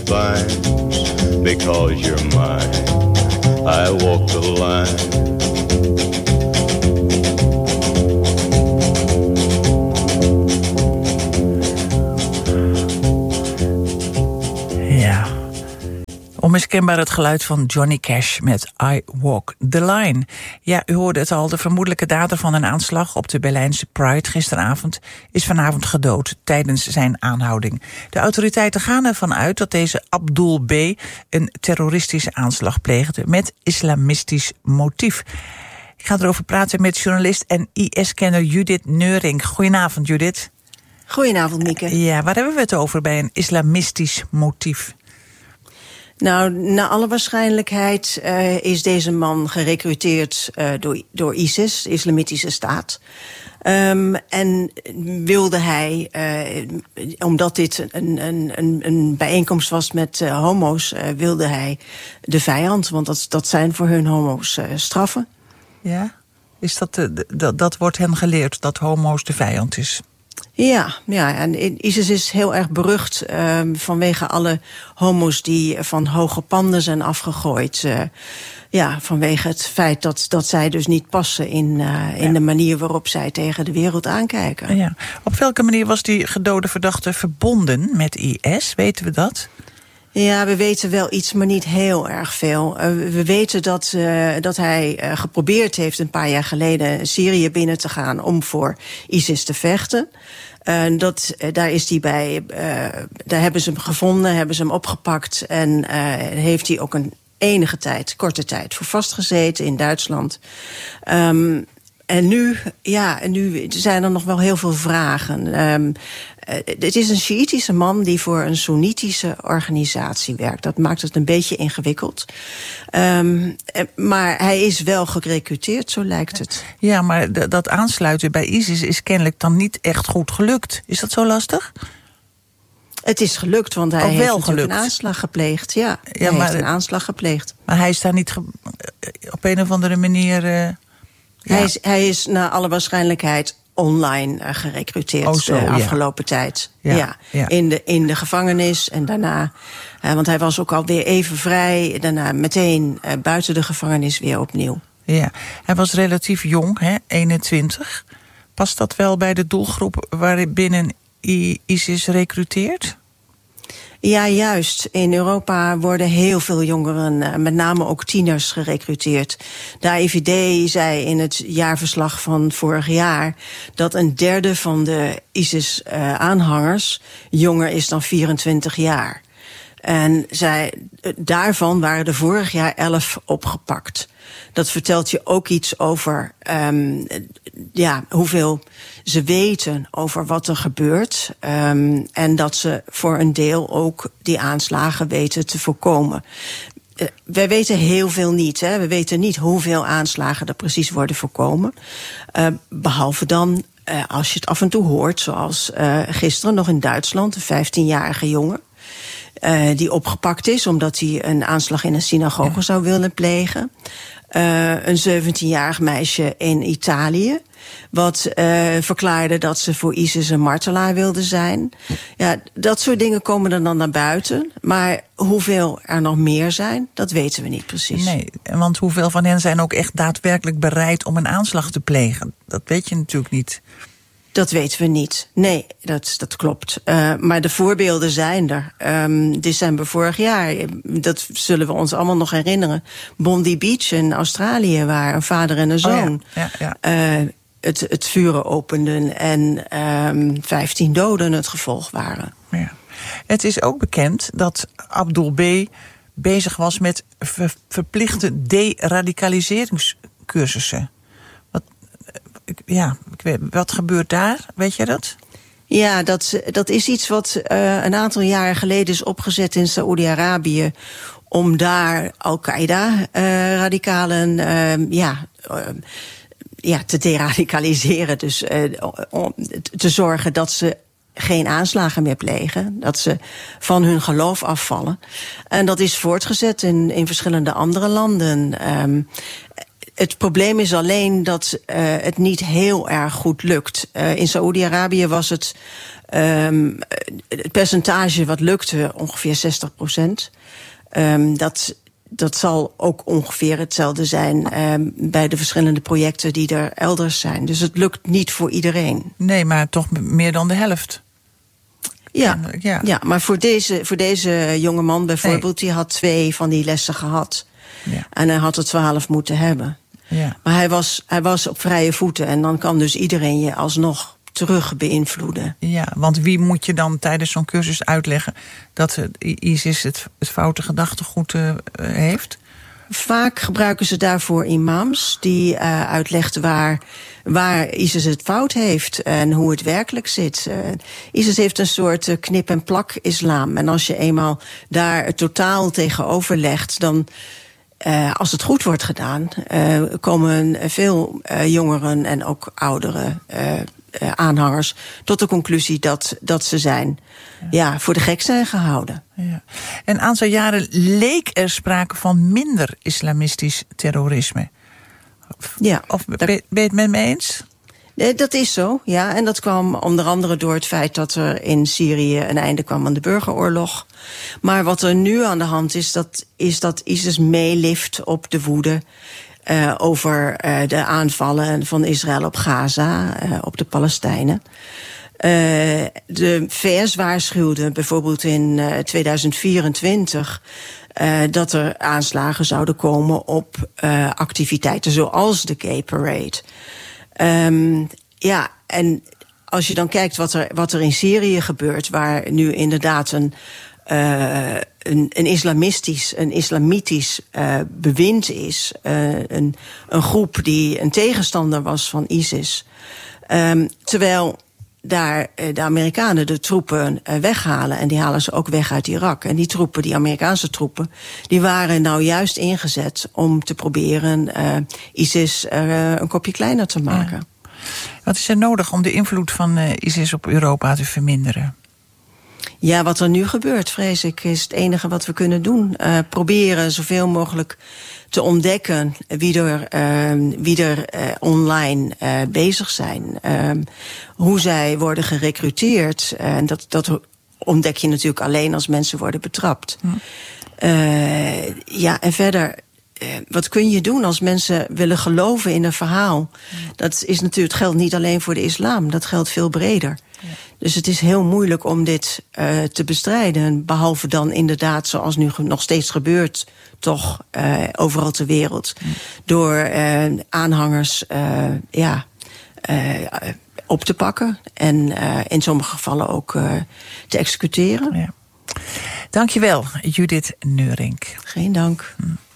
vine. Because you're mine, I walk the line. Onmiskenbaar het geluid van Johnny Cash met I Walk the Line. Ja, u hoorde het al, de vermoedelijke dader van een aanslag op de Berlijnse Pride gisteravond is vanavond gedood tijdens zijn aanhouding. De autoriteiten gaan ervan uit dat deze Abdul B. een terroristische aanslag pleegde met islamistisch motief. Ik ga erover praten met journalist en IS-kenner Judith Neurink. Goedenavond, Judith. Goedenavond, Mieke. Ja, waar hebben we het over bij een islamistisch motief? Nou, naar alle waarschijnlijkheid is deze man gerekruteerd door ISIS, de Islamitische Staat. En wilde hij, omdat dit een bijeenkomst was met homo's, wilde hij de vijand, want dat zijn voor hun homo's straffen. Ja, is dat wordt hen geleerd, dat homo's de vijand is? Ja, en ISIS is heel erg berucht vanwege alle homo's die van hoge panden zijn afgegooid. Vanwege het feit dat zij dus niet passen in de manier waarop zij tegen de wereld aankijken. Ja. Op welke manier was die gedode verdachte verbonden met IS? Weten we dat? Ja, we weten wel iets, maar niet heel erg veel. We weten dat hij geprobeerd heeft een paar jaar geleden Syrië binnen te gaan om voor ISIS te vechten. Daar is hij bij. Daar hebben ze hem gevonden, hebben ze hem opgepakt en heeft hij ook een korte tijd voor vastgezeten in Duitsland. En nu zijn er nog wel heel veel vragen. Het is een Sjiïtische man die voor een Soenitische organisatie werkt. Dat maakt het een beetje ingewikkeld. Maar hij is wel gerekruteerd, zo lijkt het. Ja, maar dat aansluiten bij ISIS is kennelijk dan niet echt goed gelukt. Is dat zo lastig? Het is gelukt, want hij heeft een aanslag gepleegd. Ja, hij heeft een aanslag gepleegd. Maar hij is daar niet op een of andere manier... Hij is naar alle waarschijnlijk online gerekruteerd de afgelopen tijd. Ja. In de gevangenis en daarna... want hij was ook alweer even vrij. Daarna meteen buiten de gevangenis weer opnieuw. Ja, hij was relatief jong, 21. Past dat wel bij de doelgroep waarbinnen ISIS recruteert? Ja, juist. In Europa worden heel veel jongeren, met name ook tieners, gerekruteerd. De AIVD zei in het jaarverslag van vorig jaar dat 1/3 van de ISIS-aanhangers jonger is dan 24 jaar. En daarvan waren er vorig jaar 11 opgepakt. Dat vertelt je ook iets over hoeveel ze weten over wat er gebeurt. En dat ze voor een deel ook die aanslagen weten te voorkomen. Wij weten heel veel niet. We weten niet hoeveel aanslagen er precies worden voorkomen. Behalve dan, als je het af en toe hoort, zoals gisteren nog in Duitsland, een 15-jarige jongen. Die opgepakt is omdat hij een aanslag in een synagoge zou willen plegen. Een 17-jarig meisje in Italië, wat verklaarde dat ze voor ISIS een martelaar wilde zijn. Ja, dat soort dingen komen er dan naar buiten. Maar hoeveel er nog meer zijn, dat weten we niet precies. Nee, want hoeveel van hen zijn ook echt daadwerkelijk bereid om een aanslag te plegen? Dat weet je natuurlijk niet. Dat weten we niet. Nee, dat klopt. Maar de voorbeelden zijn er. December vorig jaar, dat zullen we ons allemaal nog herinneren. Bondi Beach in Australië, waar een vader en een zoon het vuren openden en 15 doden het gevolg waren. Ja. Het is ook bekend dat Abdul B. bezig was met verplichte deradicaliseringscursussen. Wat gebeurt daar? Weet je dat? Ja, dat is iets wat een aantal jaren geleden is opgezet in Saoedi-Arabië om daar Al-Qaeda-radicalen te deradicaliseren. Dus om te zorgen dat ze geen aanslagen meer plegen. Dat ze van hun geloof afvallen. En dat is voortgezet in verschillende andere landen. Het probleem is alleen dat het niet heel erg goed lukt. In Saoedi-Arabië was het Het percentage wat lukte, ongeveer 60%. Dat zal ook ongeveer hetzelfde zijn bij de verschillende projecten die er elders zijn. Dus het lukt niet voor iedereen. Nee, maar toch meer dan de helft. Ja, maar voor deze jonge man bijvoorbeeld, die had 2 van die lessen gehad. Ja. En hij had er 12 moeten hebben. Ja. Maar hij was op vrije voeten en dan kan dus iedereen je alsnog terug beïnvloeden. Ja, want wie moet je dan tijdens zo'n cursus uitleggen dat ISIS het foute gedachtegoed heeft? Vaak gebruiken ze daarvoor imams die uitleggen waar ISIS het fout heeft en hoe het werkelijk zit. ISIS heeft een soort knip-en-plak-islam. En als je eenmaal daar het totaal tegenover legt, dan, als het goed wordt gedaan, komen veel jongeren en ook ouderen aanhangers tot de conclusie dat ze voor de gek zijn gehouden. Ja. En een aantal jaren leek er sprake van minder islamistisch terrorisme. Ja. Ben je het met me eens? Dat is zo, ja. En dat kwam onder andere door het feit dat er in Syrië een einde kwam aan de burgeroorlog. Maar wat er nu aan de hand is dat ISIS meelift op de woede over de aanvallen van Israël op Gaza, op de Palestijnen. De VS waarschuwde bijvoorbeeld in 2024 dat er aanslagen zouden komen op activiteiten zoals de Gay Parade. En als je dan kijkt wat er in Syrië gebeurt, waar nu inderdaad een islamitisch bewind is, een groep die een tegenstander was van ISIS, terwijl daar de Amerikanen de troepen weghalen, en die halen ze ook weg uit Irak. En die Amerikaanse troepen, die waren nou juist ingezet om te proberen ISIS een kopje kleiner te maken. Ja. Wat is er nodig om de invloed van ISIS op Europa te verminderen? Ja, wat er nu gebeurt, vrees ik, is het enige wat we kunnen doen. Proberen zoveel mogelijk te ontdekken wie er online bezig zijn. Hoe zij worden gerekruteerd. En dat ontdek je natuurlijk alleen als mensen worden betrapt. En verder, wat kun je doen als mensen willen geloven in een verhaal? Dat is natuurlijk, het geldt niet alleen voor de islam, dat geldt veel breder. Ja. Dus het is heel moeilijk om dit te bestrijden. Behalve dan inderdaad, zoals nu nog steeds gebeurt, toch overal ter wereld. Door aanhangers op te pakken. En in sommige gevallen ook te executeren. Ja. Dankjewel, Judith Neurink. Geen dank.